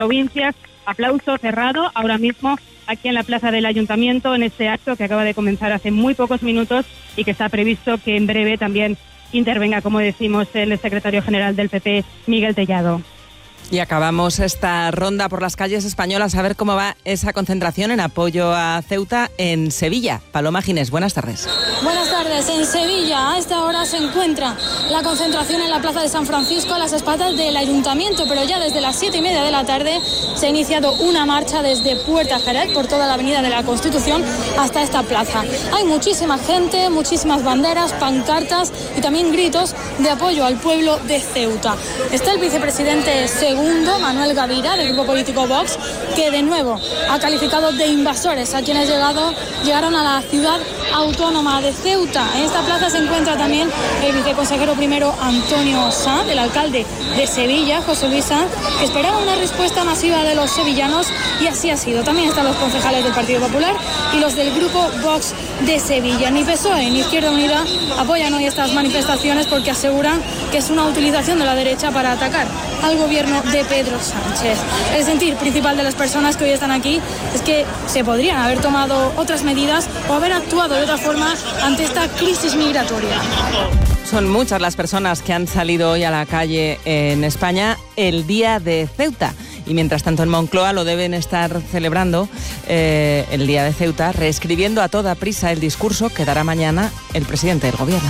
provincias. Aplauso cerrado ahora mismo aquí en la plaza del Ayuntamiento en este acto que acaba de comenzar hace muy pocos minutos y que está previsto que en breve también intervenga, como decimos, el secretario general del PP, Miguel Tellado. Y acabamos esta ronda por las calles españolas a ver cómo va esa concentración en apoyo a Ceuta en Sevilla. Paloma Ginés, buenas tardes. Buenas tardes. En Sevilla a esta hora se encuentra la concentración en la Plaza de San Francisco a las espaldas del Ayuntamiento, pero ya desde las 7:30 de la tarde se ha iniciado una marcha desde Puerta Jerez por toda la avenida de la Constitución hasta esta plaza. Hay muchísima gente, muchísimas banderas, pancartas y también gritos de apoyo al pueblo de Ceuta. Está el vicepresidente segundo, Manuel Gavira, del grupo político Vox, que de nuevo ha calificado de invasores a quienes llegaron a la ciudad autónoma de Ceuta. En esta plaza se encuentra también el viceconsejero primero Antonio Sanz, el alcalde de Sevilla, José Luis Sanz, que esperaba una respuesta masiva de los sevillanos y así ha sido. También están los concejales del Partido Popular y los del grupo Vox de Sevilla. Ni PSOE ni Izquierda Unida apoyan hoy estas manifestaciones porque aseguran que es una utilización de la derecha para atacar al gobierno de Pedro Sánchez. El sentir principal de las personas que hoy están aquí es que se podrían haber tomado otras medidas o haber actuado de otra forma ante esta crisis migratoria. Son muchas las personas que han salido hoy a la calle en España el día de Ceuta. Y mientras tanto en Moncloa lo deben estar celebrando el día de Ceuta, reescribiendo a toda prisa el discurso que dará mañana el presidente del gobierno.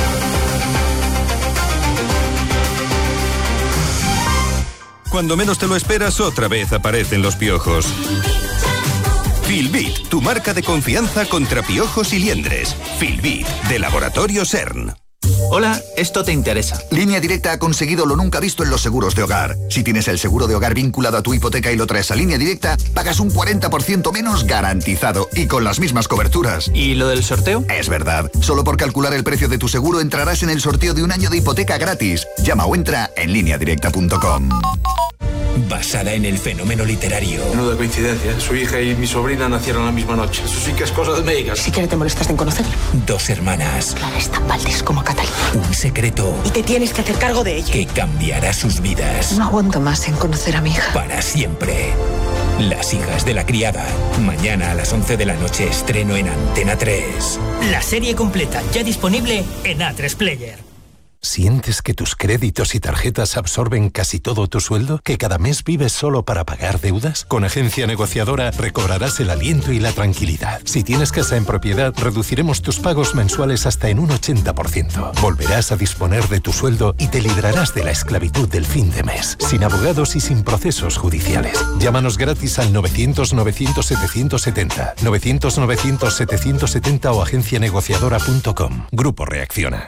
Cuando menos te lo esperas, otra vez aparecen los piojos. Filbit, tu marca de confianza contra piojos y liendres. Filbit, de Laboratorio CERN. Hola, esto te interesa. Línea Directa ha conseguido lo nunca visto en los seguros de hogar. Si tienes el seguro de hogar vinculado a tu hipoteca y lo traes a Línea Directa, pagas un 40% menos garantizado y con las mismas coberturas. ¿Y lo del sorteo? Es verdad. Solo por calcular el precio de tu seguro entrarás en el sorteo de un año de hipoteca gratis. Llama o entra en lineadirecta.com. Basada en el fenómeno literario. Menuda coincidencia. Su hija y mi sobrina nacieron la misma noche. Eso sí que es cosa de médicas. Si quieres te molestas en conocerlo. Dos hermanas. Claras tan Valdés como Catalina. Un secreto. Y te tienes que hacer cargo de ella. Que cambiará sus vidas. No aguanto más en conocer a mi hija. Para siempre. Las hijas de la criada. Mañana a las 11 de la noche estreno en Antena 3. La serie completa ya disponible en A3 Player. ¿Sientes que tus créditos y tarjetas absorben casi todo tu sueldo? ¿Que cada mes vives solo para pagar deudas? Con Agencia Negociadora recobrarás el aliento y la tranquilidad. Si tienes casa en propiedad, reduciremos tus pagos mensuales hasta en un 80%. Volverás a disponer de tu sueldo y te librarás de la esclavitud del fin de mes, sin abogados y sin procesos judiciales. Llámanos gratis al 900-900-770, 900-900-770 o agencianegociadora.com. Grupo Reacciona.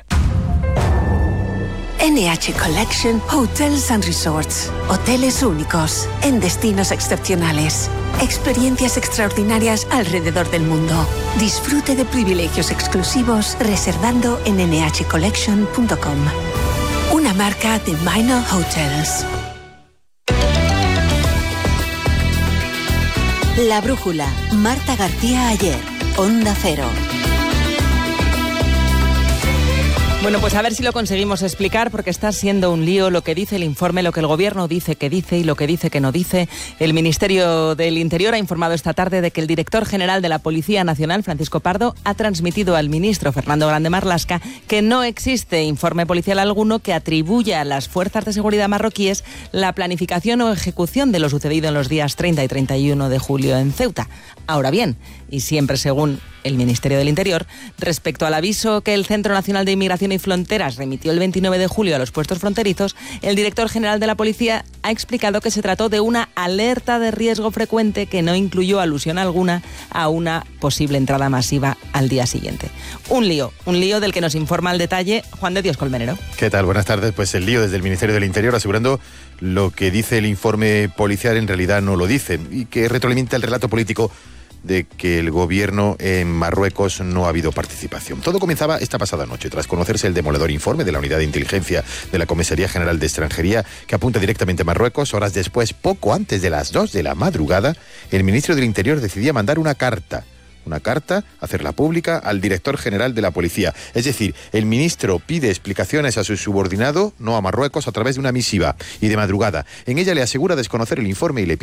NH Collection Hotels and Resorts. Hoteles únicos, en destinos excepcionales. Experiencias extraordinarias alrededor del mundo. Disfrute de privilegios exclusivos reservando en nhcollection.com. Una marca de Minor Hotels. La Brújula. Marta García Ayer. Onda Cero. Bueno, pues a ver si lo conseguimos explicar, porque está siendo un lío lo que dice el informe, lo que el gobierno dice que dice y lo que dice que no dice. El Ministerio del Interior ha informado esta tarde de que el director general de la Policía Nacional, Francisco Pardo, ha transmitido al ministro Fernando Grande Marlaska que no existe informe policial alguno que atribuya a las fuerzas de seguridad marroquíes la planificación o ejecución de lo sucedido en los días 30 y 31 de julio en Ceuta. Ahora bien, y siempre según el Ministerio del Interior, respecto al aviso que el Centro Nacional de Inmigración y Fronteras remitió el 29 de julio a los puestos fronterizos, el director general de la policía ha explicado que se trató de una alerta de riesgo frecuente que no incluyó alusión alguna a una posible entrada masiva al día siguiente. Un lío del que nos informa al detalle Juan de Dios Colmenero. ¿Qué tal? Buenas tardes. Pues el lío desde el Ministerio del Interior asegurando lo que dice el informe policial en realidad no lo dice y que retroalimenta el relato político de que el gobierno en Marruecos no ha habido participación. Todo comenzaba esta pasada noche, tras conocerse el demoledor informe de la Unidad de Inteligencia de la Comisaría General de Extranjería, que apunta directamente a Marruecos. Horas después, poco antes de las 2 de la madrugada, el ministro del Interior decidía mandar una carta, hacerla pública al director general de la policía. Es decir, el ministro pide explicaciones a su subordinado, no a Marruecos, a través de una misiva, y de madrugada. En ella le asegura desconocer el informe y le pide